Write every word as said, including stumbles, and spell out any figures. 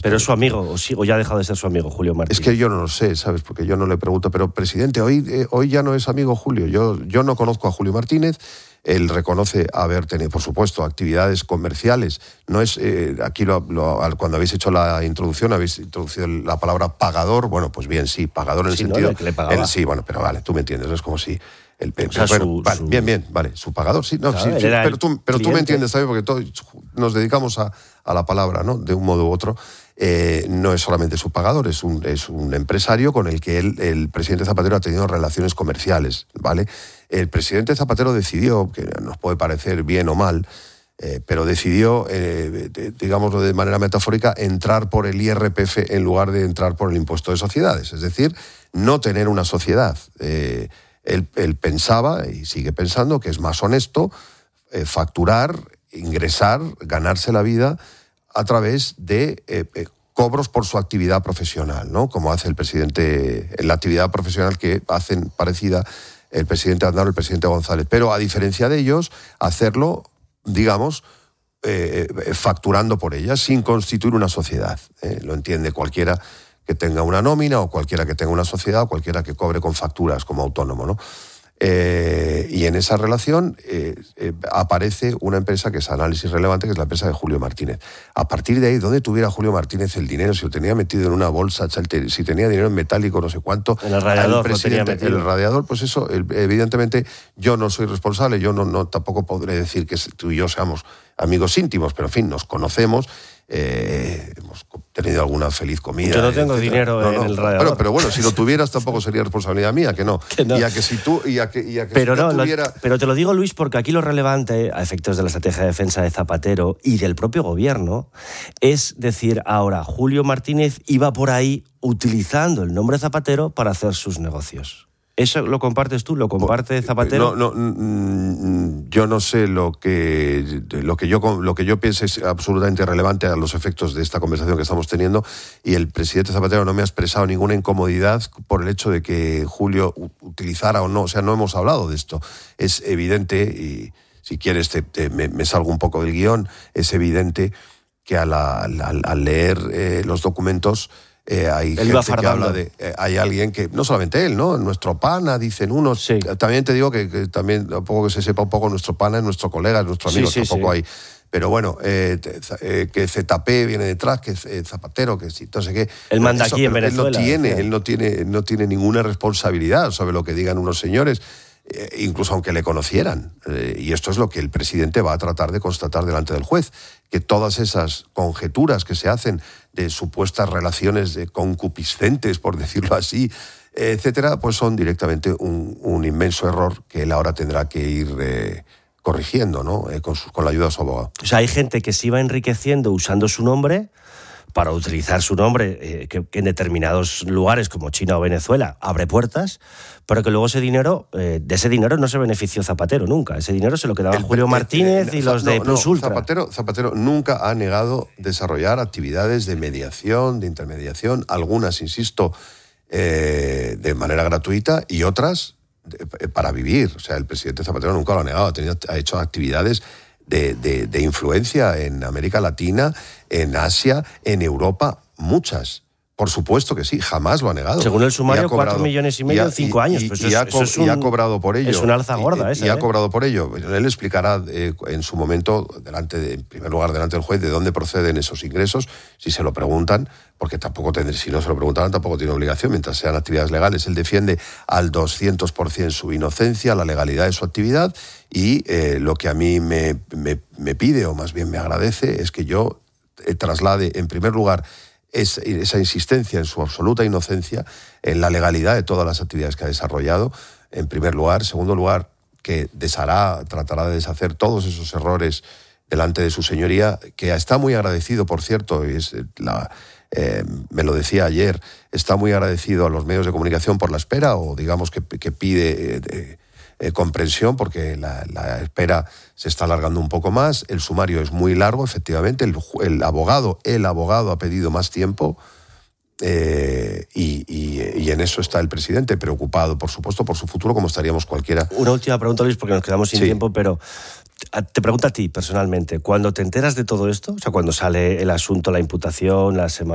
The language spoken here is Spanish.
Pero es su amigo, o, sí, o ya ha dejado de ser su amigo, Julio Martínez. Es que yo no lo sé, ¿sabes? Porque yo no le pregunto, pero presidente, hoy, eh, hoy ya no es amigo Julio. Yo, yo no conozco a Julio Martínez. Él reconoce haber tenido, por supuesto, actividades comerciales. No es, eh, aquí lo, lo, cuando habéis hecho la introducción, habéis introducido la palabra pagador. Bueno, pues bien, sí, pagador en el sí, sentido... ¿no? Que le pagaba. Él, sí, bueno, pero vale, tú me entiendes, es como si... El, o sea, bueno, su, vale, su... bien, bien, vale, su pagador, sí, no, claro, sí, sí pero, tú, pero tú me entiendes también, porque todos nos dedicamos a, a la palabra, ¿no? De un modo u otro. Eh, no es solamente su pagador, es un, es un empresario con el que él, el presidente Zapatero ha tenido relaciones comerciales, ¿vale? El presidente Zapatero decidió, que nos puede parecer bien o mal, eh, pero decidió, eh, de, digámoslo de manera metafórica, entrar por el I R P F en lugar de entrar por el impuesto de sociedades, es decir, no tener una sociedad. Eh, Él, él pensaba, y sigue pensando, que es más honesto eh, facturar, ingresar, ganarse la vida a través de eh, eh, cobros por su actividad profesional, ¿no? Como hace el presidente, la actividad profesional que hacen parecida el presidente Aznar o el presidente González. Pero a diferencia de ellos, hacerlo, digamos, eh, facturando por ella, sin constituir una sociedad. ¿eh? Lo entiende cualquiera que tenga una nómina o cualquiera que tenga una sociedad o cualquiera que cobre con facturas como autónomo, ¿no? Eh, y en esa relación eh, eh, aparece una empresa que es Análisis Relevante, que es la empresa de Julio Martínez. A partir de ahí, ¿dónde tuviera Julio Martínez el dinero? Si lo tenía metido en una bolsa, si tenía dinero en metálico, no sé cuánto. En el radiador, el, lo tenía metido. el radiador, pues eso, el, evidentemente, yo no soy responsable, yo no, no tampoco podré decir que tú y yo seamos amigos íntimos, pero en fin, nos conocemos. Eh, hemos tenido alguna feliz comida. Yo no tengo etcétera. dinero no, en no, el radiador. Bueno, pero bueno, si lo tuvieras tampoco sería responsabilidad mía, que no. Que no. Y a que si tú, y a que, y a que pero si no, tuviera... lo, pero te lo digo, Luis, porque aquí lo relevante, a efectos de la estrategia de defensa de Zapatero y del propio gobierno, es decir, ahora, Julio Martínez iba por ahí utilizando el nombre Zapatero para hacer sus negocios. ¿Eso lo compartes tú? ¿Lo comparte Zapatero? No, no, yo no sé lo que, lo que yo lo que yo pienso es absolutamente irrelevante a los efectos de esta conversación que estamos teniendo, y el presidente Zapatero no me ha expresado ninguna incomodidad por el hecho de que Julio utilizara o no, o sea, no hemos hablado de esto. Es evidente, y si quieres te, te, me, me salgo un poco del guión, es evidente que al, al, al leer eh, los documentos Eh, hay él gente que habla de... Eh, hay alguien que... No solamente él, ¿no? Nuestro pana, dicen unos... Sí. También te digo que, que también, un poco que se sepa un poco, nuestro pana es nuestro colega, es nuestro amigo, sí, sí, tampoco sí. hay... Pero bueno, eh, eh, que Z P viene detrás, que eh, Zapatero, que sí, no sé qué... Él manda eso, aquí en Venezuela. Él no tiene, ¿sí? él no tiene, no tiene ninguna responsabilidad sobre lo que digan unos señores, eh, incluso aunque le conocieran. Eh, y esto es lo que el presidente va a tratar de constatar delante del juez, que todas esas conjeturas que se hacen de supuestas relaciones de concupiscentes, por decirlo así, etcétera, pues son directamente un, un inmenso error que él ahora tendrá que ir eh, corrigiendo, ¿no? Eh, con, su, con la ayuda de su abogado. O sea, hay gente que se iba enriqueciendo usando su nombre para utilizar su nombre, eh, que, que en determinados lugares como China o Venezuela abre puertas, pero que luego ese dinero, eh, de ese dinero no se benefició Zapatero nunca. Ese dinero se lo quedaba el, Julio Martínez el, el, y los no, de Plus no, Ultra. Zapatero, Zapatero nunca ha negado desarrollar actividades de mediación, de intermediación, algunas, insisto, eh, de manera gratuita y otras de, para vivir. O sea, el presidente Zapatero nunca lo ha negado, ha, tenido, ha hecho actividades de, de, de influencia en América Latina, en Asia, en Europa, muchas. Por supuesto que sí, jamás lo ha negado. Según el sumario, cuatro millones y medio en cinco años. Y, pues y, eso, ha, eso es un, y ha cobrado por ello. Es una alza gorda y, esa. Y ha ¿eh? cobrado por ello. Él explicará eh, en su momento, delante de, en primer lugar, delante del juez, de dónde proceden esos ingresos, si se lo preguntan, porque tampoco tendré, si no se lo preguntaran, tampoco tiene obligación, mientras sean actividades legales. Él defiende al doscientos por ciento su inocencia, la legalidad de su actividad, y eh, lo que a mí me, me, me pide, o más bien me agradece, es que yo eh, traslade, en primer lugar, Es, esa insistencia en su absoluta inocencia, en la legalidad de todas las actividades que ha desarrollado, en primer lugar. En segundo lugar, que deshará, tratará de deshacer todos esos errores delante de su señoría, que está muy agradecido, por cierto, y es la, eh, me lo decía ayer, está muy agradecido a los medios de comunicación por la espera, o digamos que, que pide... Eh, Eh, comprensión, porque la, la espera se está alargando un poco más. El sumario es muy largo, efectivamente. El, el abogado, el abogado ha pedido más tiempo, eh, y, y, y en eso está el presidente, preocupado, por supuesto, por su futuro, como estaríamos cualquiera. Una última pregunta, Luis, porque nos quedamos sin sí. tiempo, pero te pregunto a ti personalmente, cuando te enteras de todo esto, o sea, cuando sale el asunto, la imputación, la semana